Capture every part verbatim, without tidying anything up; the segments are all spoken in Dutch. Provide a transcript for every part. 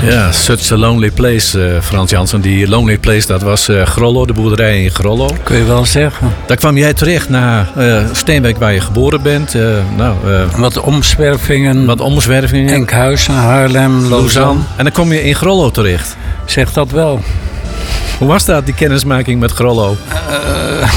Ja, Such a Lonely Place, uh, Frans Jansen. Die Lonely Place, dat was uh, Grollo, de boerderij in Grollo. Kun je wel zeggen. Daar kwam jij terecht na uh, Steenwijk, waar je geboren bent. Uh, nou, uh, wat omzwervingen. Wat omzwervingen. Enkhuizen, Haarlem, Lausanne. Lausanne. En dan kom je in Grollo terecht. Zeg dat wel. Hoe was dat, die kennismaking met Grollo? Uh,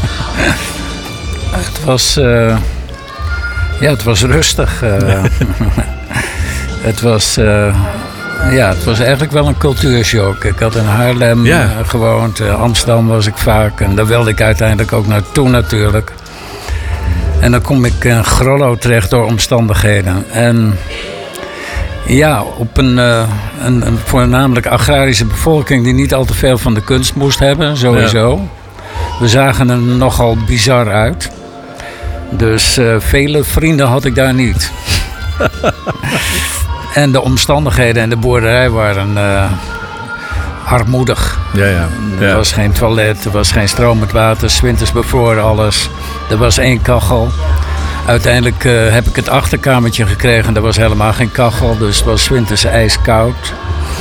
het was... Uh, ja, het was rustig. Uh, het was... Uh, Ja, het was eigenlijk wel een cultuurshock. Ik had in Haarlem ja. uh, gewoond, uh, Amsterdam was ik vaak. En daar wilde ik uiteindelijk ook naartoe natuurlijk. En dan kom ik in Grollo terecht door omstandigheden. En ja, op een, uh, een, een voornamelijk agrarische bevolking die niet al te veel van de kunst moest hebben, sowieso. Ja. We zagen er nogal bizar uit. Dus uh, vele vrienden had ik daar niet. En de omstandigheden en de boerderij waren uh, armoedig. Ja, ja. Ja. Er was geen toilet, er was geen stromend water, 's winters bevroren alles. Er was één kachel. Uiteindelijk uh, heb ik het achterkamertje gekregen. Er was helemaal geen kachel, dus het was 's winters ijskoud.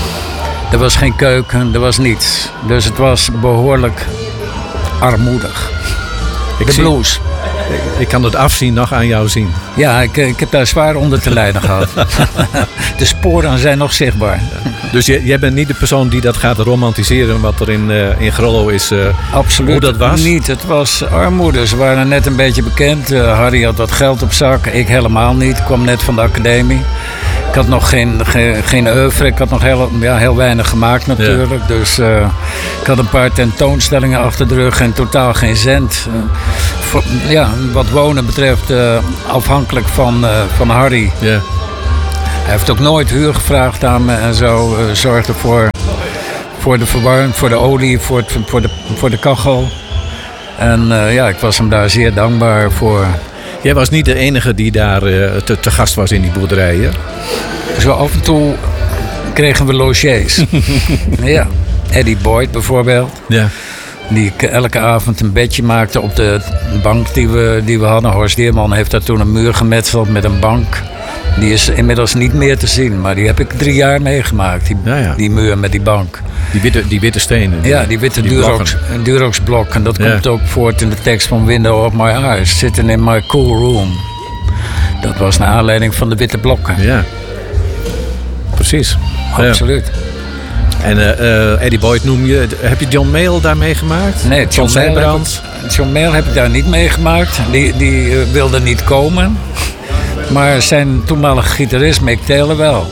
Er was geen keuken, er was niets. Dus het was behoorlijk armoedig. Ik de zie... blues. Ik kan het afzien nog aan jou zien. Ja, ik, ik heb daar zwaar onder te lijden gehad. De sporen zijn nog zichtbaar. Dus jij, jij bent niet de persoon die dat gaat romantiseren wat er in, uh, in Grollo is. Uh, Absoluut hoe dat was? Niet. Het was armoede. Ze waren net een beetje bekend. Uh, Harry had wat geld op zak. Ik helemaal niet. Ik kwam net van de academie. Ik had nog geen, geen, geen oeuvre. Ik had nog heel, ja, heel weinig gemaakt natuurlijk. Ja. Dus uh, ik had een paar tentoonstellingen achter de rug en totaal geen cent. Uh, voor, ja, wat wonen betreft uh, afhankelijk van, uh, van Harry. Ja. Hij heeft ook nooit huur gevraagd aan me en zo. Uh, zorgde voor, voor de verwarming, voor de olie, voor, het, voor, de, voor de kachel. En uh, ja, ik was hem daar zeer dankbaar voor. Jij was niet de enige die daar uh, te, te gast was in die boerderijen. Zo af en toe kregen we logiers. Ja, Eddie Boyd bijvoorbeeld. Ja. Die elke avond een bedje maakte op de bank die we, die we hadden. Horst Deerman heeft daar toen een muur gemetseld met een bank. Die is inmiddels niet meer te zien, maar die heb ik drie jaar meegemaakt. Die, ja, ja. die muur met die bank. Die witte, die witte stenen. Die, ja, die witte Durox, Durox-blok. En dat ja. komt ook voort in de tekst van Window of My Eyes. Sitting in my cool room. Dat was naar aanleiding van de witte blokken. Ja, precies. Absoluut. Ja. En uh, uh, Eddie Boyd noem je. Heb je John Mayall daar meegemaakt? Nee, John, John Mayall heb, John Mayall heb ik daar niet meegemaakt. Die, die uh, wilde niet komen. Maar zijn toenmalige gitarist Mick Taylor wel.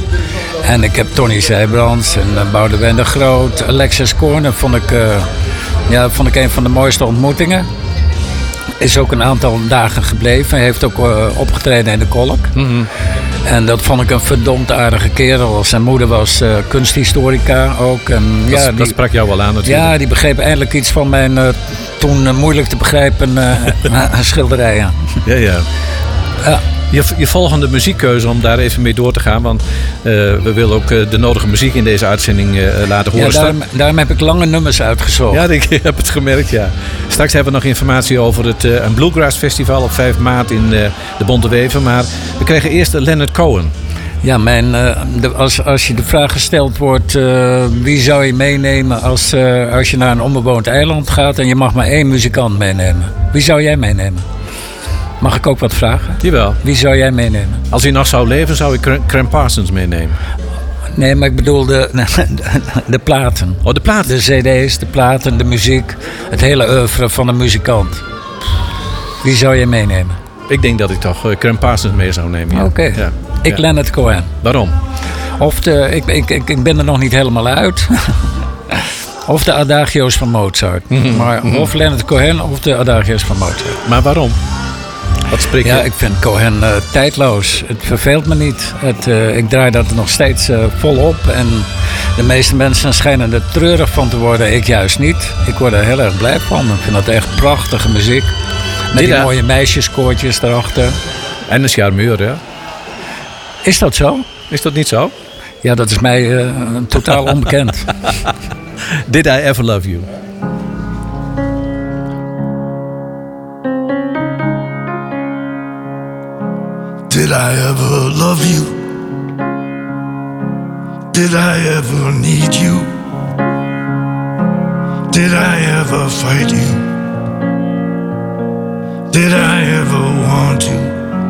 En ik heb Tony Zijbrands en uh, Boudewijn de Groot. Alexis Corner vond ik, uh, ja, vond ik een van de mooiste ontmoetingen. Is ook een aantal dagen gebleven. Hij heeft ook uh, opgetreden in de Kolk. Mm-hmm. En dat vond ik een verdomd aardige kerel. Zijn moeder was uh, kunsthistorica ook. En, dat, ja, die, dat sprak jou wel aan natuurlijk. Ja, die begreep eindelijk iets van mijn uh, toen uh, moeilijk te begrijpen uh, schilderijen. Ja, ja. ja. Je, je volgende muziekkeuze, om daar even mee door te gaan. Want uh, we willen ook uh, de nodige muziek in deze uitzending uh, laten horen. Ja, daarom, daarom heb ik lange nummers uitgezocht. Ja, ik heb het gemerkt, ja. Straks hebben we nog informatie over het uh, een Bluegrass Festival op vijf maart in uh, de Bonte Wever. Maar we kregen eerst Leonard Cohen. Ja, mijn, uh, de, als, als je de vraag gesteld wordt, uh, wie zou je meenemen als, uh, als je naar een onbewoond eiland gaat en je mag maar één muzikant meenemen? Wie zou jij meenemen? Mag ik ook wat vragen? Jawel. Wie zou jij meenemen? Als hij nog zou leven, zou ik Cram Parsons meenemen. Nee, maar ik bedoel de, de, de platen. Oh, de platen? De cd's, de platen, de muziek. Het hele oeuvre van een muzikant. Wie zou jij meenemen? Ik denk dat ik toch uh, Cram Parsons mee zou nemen. Ja. Oké. Okay. Ja. Ik ja. Leonard Cohen. Waarom? Of de, ik, ik, ik, ik ben er nog niet helemaal uit. Of de Adagio's van Mozart. Mm-hmm. Maar mm-hmm. Of Leonard Cohen of de Adagio's van Mozart. Maar waarom? Wat spreekt ja, je? Ik vind Cohen uh, tijdloos. Het verveelt me niet. Het, uh, ik draai dat nog steeds uh, volop. En de meeste mensen schijnen er treurig van te worden. Ik juist niet. Ik word er heel erg blij van. Ik vind dat echt prachtige muziek. Met die, die mooie meisjeskoortjes erachter. En een charmeur, hè? Is dat zo? Is dat niet zo? Ja, dat is mij uh, totaal onbekend. Did I Ever Love You? Did I ever love you? Did Did I ever need you? Did I ever fight you? Did I ever want you?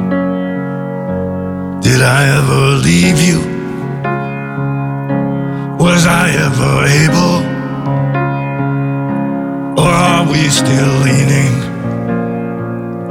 Did I ever leave you? Was I ever able? Or are we still leaning